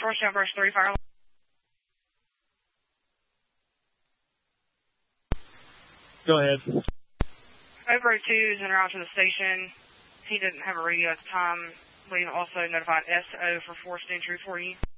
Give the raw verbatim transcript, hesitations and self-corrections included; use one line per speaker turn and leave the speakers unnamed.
Georgetown Brush three, fire.
Go ahead.
Oak Road two is en route to the station. He didn't have a radio at the time. We also notified S O for forced entry for you.